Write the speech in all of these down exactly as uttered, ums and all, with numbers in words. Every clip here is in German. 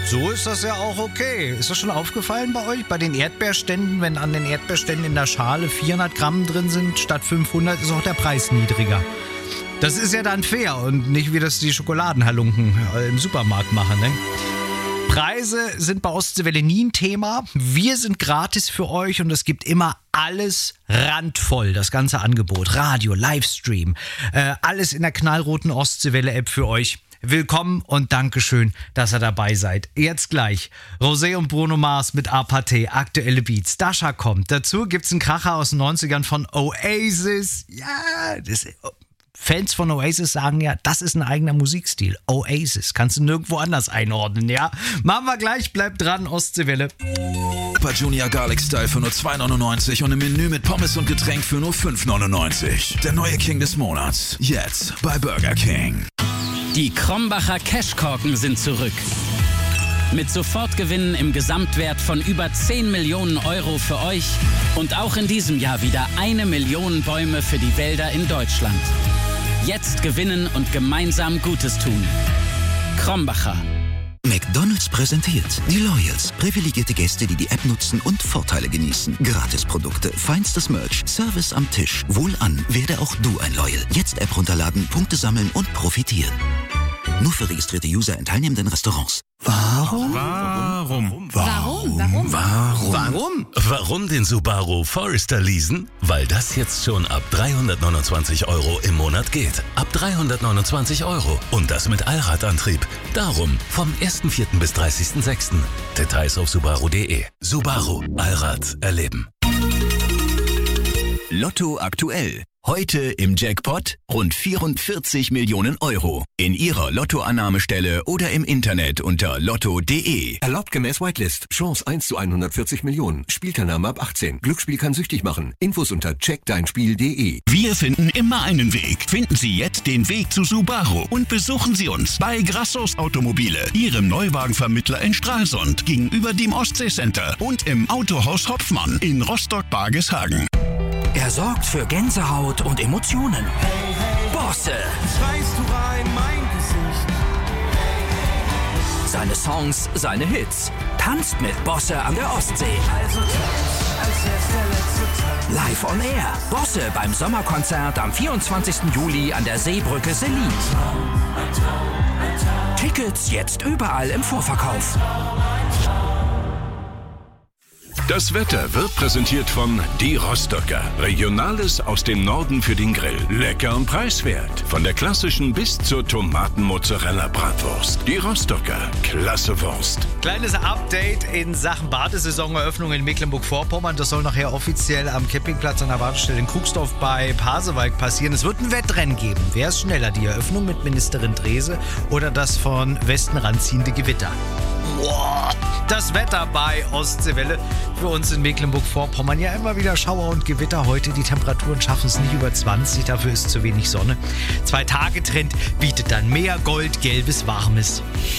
So ist das ja auch okay. Ist das schon aufgefallen bei euch? Bei den Erdbeerständen, wenn an den Erdbeerständen in der Schale vierhundert Gramm drin sind statt fünfhundert, ist auch der Preis niedriger. Das ist ja dann fair und nicht wie das die Schokoladenhalunken im Supermarkt machen, ne? Preise sind bei Ostseewelle nie ein Thema. Wir sind gratis für euch und es gibt immer alles randvoll, das ganze Angebot. Radio, Livestream, äh, alles in der knallroten Ostseewelle-App für euch. Willkommen und Dankeschön, dass ihr dabei seid. Jetzt gleich Rosé und Bruno Mars mit Apathy, aktuelle Beats. Dasha kommt. Dazu gibt's einen Kracher aus den neunzigern von Oasis. Ja, das Fans von Oasis sagen ja, das ist ein eigener Musikstil. Oasis, kannst du nirgendwo anders einordnen, ja? Machen wir gleich, bleibt dran, Ostseewelle. Super Junior Garlic Style für nur zwei neunundneunzig und ein Menü mit Pommes und Getränk für nur fünf neunundneunzig. Der neue King des Monats, jetzt bei Burger King. Die Krombacher Cashkorken sind zurück. Mit Sofortgewinnen im Gesamtwert von über zehn Millionen Euro für euch und auch in diesem Jahr wieder eine Million Bäume für die Wälder in Deutschland. Jetzt gewinnen und gemeinsam Gutes tun. Krombacher. McDonald's präsentiert die Loyals. Privilegierte Gäste, die die App nutzen und Vorteile genießen. Gratisprodukte, feinstes Merch, Service am Tisch. Wohlan, werde auch du ein Loyal. Jetzt App runterladen, Punkte sammeln und profitieren. Nur für registrierte User in teilnehmenden Restaurants. Warum? Warum? Warum? Warum? Warum? Warum? Warum den Subaru Forester leasen? Weil das jetzt schon ab dreihundertneunundzwanzig Euro im Monat geht. Ab dreihundertneunundzwanzig Euro. Und das mit Allradantrieb. Darum vom ersten vierten bis dreißigsten sechsten Details auf subaru punkt de. Subaru. Allrad erleben. Lotto aktuell. Heute im Jackpot rund vierundvierzig Millionen Euro. In Ihrer Lottoannahmestelle oder im Internet unter lotto punkt de. Erlaubt gemäß Whitelist. Chance eins zu hundertvierzig Millionen. Spielteilnahme ab achtzehn. Glücksspiel kann süchtig machen. Infos unter check dein spiel punkt de. Wir finden immer einen Weg. Finden Sie jetzt den Weg zu Subaru und besuchen Sie uns bei Grassos Automobile, Ihrem Neuwagenvermittler in Stralsund, gegenüber dem Ostseecenter und im Autohaus Hopfmann in Rostock-Bargeshagen. Er sorgt für Gänsehaut und Emotionen. Hey, hey, Bosse. Schreist du rein, mein Gesicht. Seine Songs, seine Hits. Tanzt mit Bosse an der Ostsee. Also tanz, als wär's der letzte Tag. Live on Air. Bosse beim Sommerkonzert am vierundzwanzigsten Juli an der Seebrücke Selin. Tickets jetzt überall im Vorverkauf. Das Wetter wird präsentiert von Die Rostocker. Regionales aus dem Norden für den Grill. Lecker und preiswert. Von der klassischen bis zur Tomaten-Mozzarella-Bratwurst. Die Rostocker. Klasse Wurst. Kleines Update in Sachen Badesaisoneröffnung in Mecklenburg-Vorpommern. Das soll nachher offiziell am Campingplatz an der Badestelle in Kuxdorf bei Pasewalk passieren. Es wird ein Wettrennen geben. Wer ist schneller? Die Eröffnung mit Ministerin Drese oder das von Westen ranziehende Gewitter? Boah. Das Wetter bei Ostseewelle. Für uns in Mecklenburg-Vorpommern ja immer wieder Schauer und Gewitter. Heute die Temperaturen schaffen es nicht über zwanzig, dafür ist zu wenig Sonne. Zwei-Tage-Trend bietet dann mehr Gold, Gelbes, Warmes.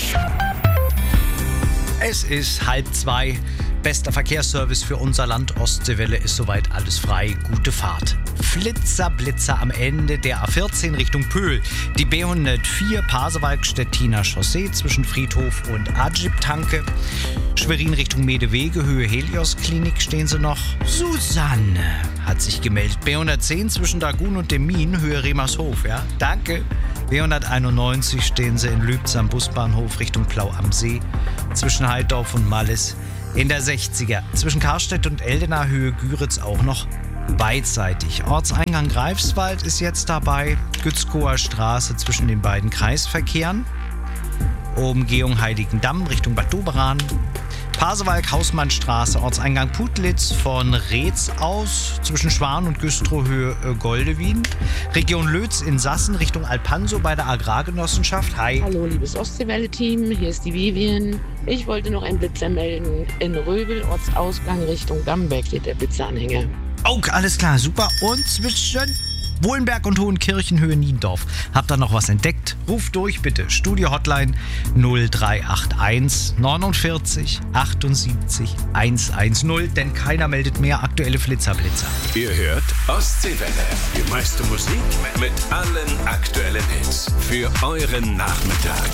Es ist halb zwei. Bester Verkehrsservice für unser Land. Ostseewelle ist soweit alles frei. Gute Fahrt. Flitzer, Blitzer am Ende der A vierzehn Richtung Pöhl. Die B hundertvier Pasewalk-Stettiner Chaussee zwischen Friedhof und Ajib-Tanke. Schwerin Richtung Medewege, Höhe Helios-Klinik stehen sie noch. Susanne hat sich gemeldet. B hundertzehn zwischen Dagun und dem Min, Höhe Remershof. Ja, danke. B hunderteinundneunzig stehen sie in Lübz am Busbahnhof Richtung Plau am See. Zwischen Heidorf und Mallis. In der sechziger zwischen Karstedt und Eldena, Höhe Güritz auch noch beidseitig. Ortseingang Greifswald ist jetzt dabei. Gützkower Straße zwischen den beiden Kreisverkehren. Umgehung Heiligendamm Richtung Bad Doberan. Pasewalk, Hausmannstraße, Ortseingang Putlitz von Reetz aus zwischen Schwan und Güstrow, Höhe Goldewin. Region Lötz in Sassen Richtung Alpanso bei der Agrargenossenschaft. Hi. Hallo liebes Ostseewelle-Team, hier ist die Vivian. Ich wollte noch einen Blitzer melden. In Röbel, Ortsausgang Richtung Dammberg steht der Blitzeranhänger. Oh, alles klar, super. Und zwischen Wohlenberg und Hohenkirchen, Höhe Niendorf. Habt ihr noch was entdeckt? Ruft durch bitte. Studio-Hotline null drei acht eins neunundvierzig achtundsiebzig hundertzehn, denn keiner meldet mehr aktuelle Flitzerblitzer. Ihr hört Ostseewelle. Die meiste Musik mit allen aktuellen Hits für euren Nachmittag.